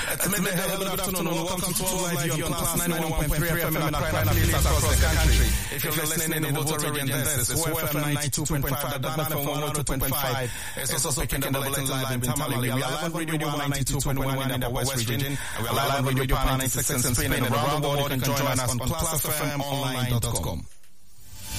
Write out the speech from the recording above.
Good afternoon. Welcome to all live here on Class 91.3 FM in Accra and affiliates across the country. If you're listening in the Volta region, this is FM 92.5, the Dana from 102.5. It's also picking the bulletin live in Tamale. We are live on Radio 192.1 in the West region. And we are live on Radio 96 in Spain and around the world. You can join us on classfmonline.com.